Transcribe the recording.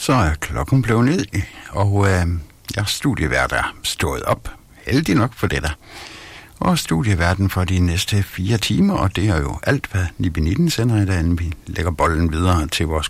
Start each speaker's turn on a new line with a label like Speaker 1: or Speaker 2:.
Speaker 1: så er klokken blevet ned, og jeg studievært er stået op. Heldig nok for det der. Og studieverden for de næste 4 timer, og det er jo alt, hvad Nibinitten sender i dag, vi lægger bolden videre til vores